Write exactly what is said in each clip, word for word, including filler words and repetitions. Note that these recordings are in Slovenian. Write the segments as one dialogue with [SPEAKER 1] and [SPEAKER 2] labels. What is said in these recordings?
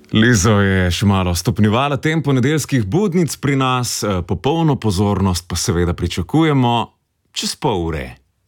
[SPEAKER 1] Lizo je še malo stopnjevala tempo nedeljskih budnic pri nas, popolno pozornost pa seveda pričakujemo čez pol ure.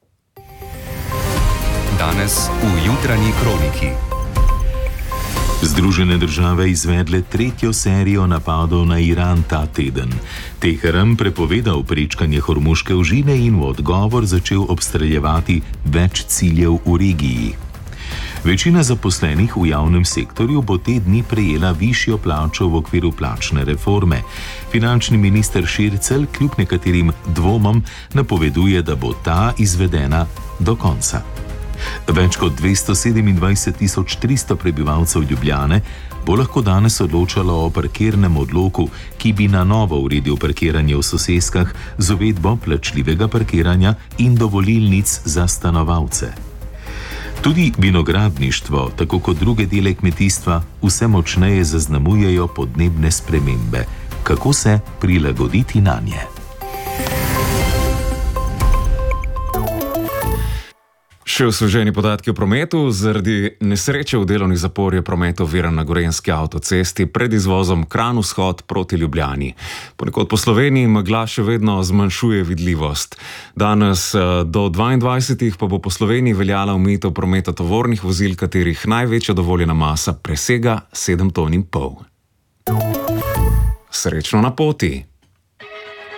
[SPEAKER 2] Danes v jutranji kroniki.
[SPEAKER 3] Združene države izvedle tretjo serijo napadov na Iran ta teden. Teheran prepovedal prečkanje Hormuške ožine in v odgovor začel obstreljevati več ciljev v regiji. Večina zaposlenih v javnem sektorju bo te dni prejela višjo plačo v okviru plačne reforme. Finančni minister Šircelj kljub nekaterim dvomom napoveduje, da bo ta izvedena do konca. Več kot dvesto sedemindvajset tisoč tristo prebivalcev Ljubljane bo lahko danes odločalo o parkirnem odloku, ki bi na novo uredil parkiranje v soseskah z uvedbo plačljivega parkiranja in dovolilnic za stanovalce. Tudi vinogradništvo, tako kot druge dele kmetijstva, vse močneje zaznamujejo podnebne spremembe. Kako se prilagoditi nanje?
[SPEAKER 1] Še osveženi podatki o prometu. Zaradi nesreče v delovnih zaporih je promet oviran na Gorenjski avtocesti pred izvozom Kranj-Vzhod proti Ljubljani. Ponekod po Sloveniji megla še vedno zmanjšuje vidljivost. Danes do dvaindvajsetih pa bo po Sloveniji veljala omejitev prometa tovornih vozil, katerih največja dovoljena masa presega sedem ton in pol. Srečno na poti!